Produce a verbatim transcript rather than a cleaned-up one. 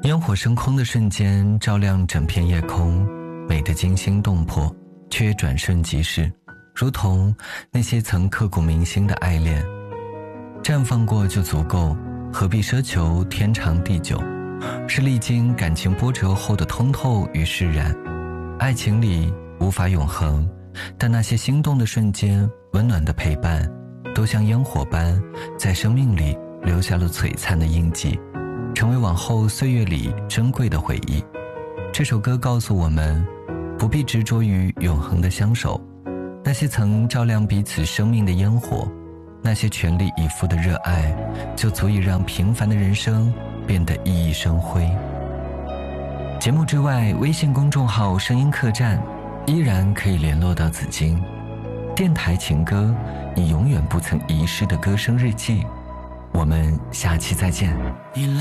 烟火升空的瞬间，照亮整片夜空，美得惊心动魄，却转瞬即逝，如同那些曾刻骨铭心的爱恋。绽放过就足够，何必奢求天长地久？是历经感情波折后的通透与释然。爱情里无法永恒，但那些心动的瞬间，温暖的陪伴，都像烟火般在生命里留下了璀璨的印记，成为往后岁月里珍贵的回忆。这首歌告诉我们，不必执着于永恒的相守，那些曾照亮彼此生命的烟火，那些全力以赴的热爱，就足以让平凡的人生变得熠熠生辉。节目之外，微信公众号声音客栈依然可以联络到紫金。电台情歌，你永远不曾遗失的歌声日记。我们下期再见。